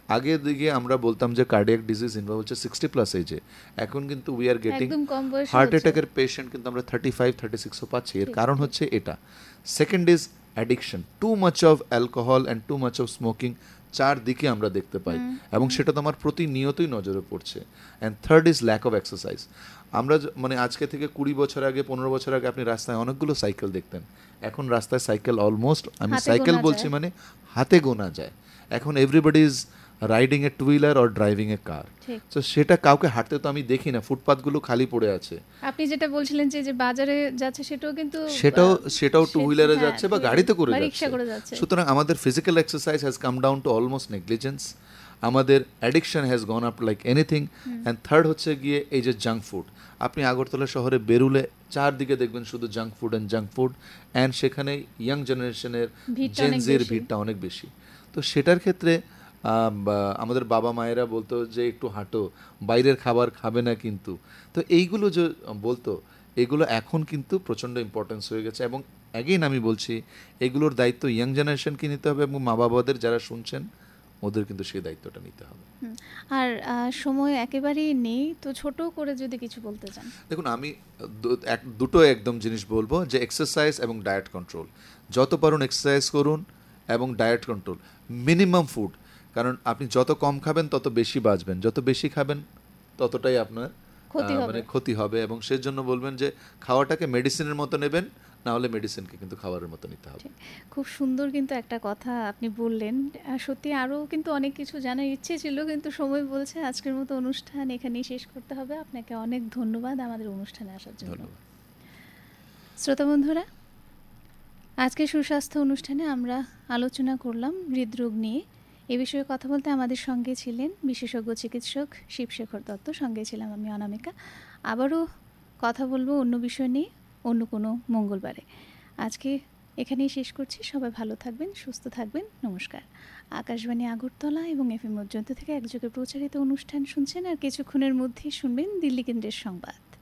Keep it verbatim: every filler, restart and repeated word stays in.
আগে দিকে আমরা বলতাম যে কার্ডিয়াক ডিজিজ ইনভলভ হচ্ছে সিক্সটি প্লাস এজে, এখন কিন্তু উই আর গেটিং হার্ট অ্যাটাকের পেশেন্ট কিন্তু আমরা থার্টি ফাইভ থার্টি সিক্সও পাচ্ছি। এর কারণ হচ্ছে এটা। Second is addiction, too much of alcohol and too much of smoking চারদিকে আমরা দেখতে পাই, এবং সেটা তো আমার প্রতিনিয়তই নজরে পড়ছে। And third is lack of exercise. আমরা মানে আজকে থেকে কুড়ি বছর আগে, পনেরো বছর আগে আপনি রাস্তায় অনেকগুলো সাইকেল দেখতেন, এখন রাস্তায় সাইকেল অলমোস্ট, আমি সাইকেল বলছি মানে হাতে গোনা যায়। এখন everybody is riding A two wheeler or driving এ কার। তো সেটা কাউকে হাঁটতে তো আমি দেখি না, ফুটপাথগুলো খালি পড়ে আছে। আপনি যেটা বলছিলেন যে যে বাজারে যাচ্ছে সেটাও কিন্তু সেটাও সেটাও টু হুইলারে যাচ্ছে বা গাড়িতে করে যাচ্ছে। সুতরাং আমাদের physical exercise has come down to almost negligence. আমাদের addiction has gone up like anything. And third হচ্ছে গিয়ে এই যে জাঙ্ক ফুড। আপনি আগরতলা শহরে বেরুলে চারদিকে দেখবেন শুধু junk food and junk food, and সেখানে ইয়াং জেনারেশনের জেনজির ভিড়টা অনেক বেশি। তো সেটার ক্ষেত্রে আমাদের বাবা মায়েরা বলতো যে একটু হাঁটো, বাইরের খাবার খাবে না কিন্তু। তো এইগুলো যে বলতো, এগুলো এখন কিন্তু প্রচণ্ড ইম্পর্টেন্স হয়ে গেছে। এবং অ্যাগেইন আমি বলছি, এগুলোর দায়িত্ব ইয়াং জেনারেশনকে নিতে হবে, এবং মা বাবাদের যারা শুনছেন ওদের কিন্তু সেই দায়িত্বটা নিতে হবে। আর সময় একেবারেই নেই, তো ছোট করে যদি কিছু বলতে চান। দেখুন, আমি দুটো একদম জিনিস বলবো, যে এক্সারসাইজ এবং ডায়েট কন্ট্রোল। যত পারুন এক্সারসাইজ করুন এবং ডায়েট কন্ট্রোল, মিনিমাম ফুড। কারণ আপনি যত কম খাবেন তত বেশি বাঁচবেন, যত বেশি খাবেন ততটাই আপনার মানে ক্ষতি হবে। এবং সেজন্য বলবেন যে খাওয়াটাকে মেডিসিনের মতো নেবেন, না হলে মেডিসিনকে কিন্তু খাবারের মতো নিতে হবে। খুব সুন্দর কিন্তু একটা কথা আপনি বললেন। সত্যি আরও কিন্তু অনেক কিছু জানার ইচ্ছে ছিল, কিন্তু সময় বলছে আজকের মতো অনুষ্ঠান এখানেই শেষ করতে হবে। আপনাকে অনেক ধন্যবাদ আমাদের অনুষ্ঠানে আসার জন্য। শ্রোতা বন্ধুরা, আজকে সুস্বাস্থ্য অনুষ্ঠানে আমরা আলোচনা করলাম হৃদরোগ নিয়ে। এ বিষয়ে কথা বলতে আমাদের সঙ্গে ছিলেন বিশেষজ্ঞ চিকিৎসক শিবশেখর দত্ত, সঙ্গে ছিলাম আমি অনামিকা। আবারও কথা বলবো অন্য বিষয় নিয়ে অন্য কোনো মঙ্গলবারে। আজকে এখানেই শেষ করছি। সবাই ভালো থাকবেন, সুস্থ থাকবেন। নমস্কার। আকাশবাণী আগরতলা এবং এফ এম মধ্যযন্ত্র থেকে একযোগে প্রচারিত অনুষ্ঠান শুনছেন, আর কিছুক্ষণের মধ্যেই শুনবেন দিল্লি কেন্দ্রের সংবাদ।